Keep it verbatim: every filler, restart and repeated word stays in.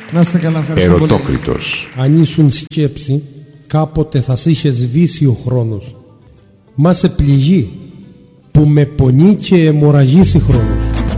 Να είστε καλά, ευχαριστώ πολύ. Ερωτόκριτος. Αν ήσουν σκέψη, κάποτε θα σ' είχε σβήσει ο χρόνος. Μα σε πληγεί που με πονεί και αιμορραγήσει χρόνος.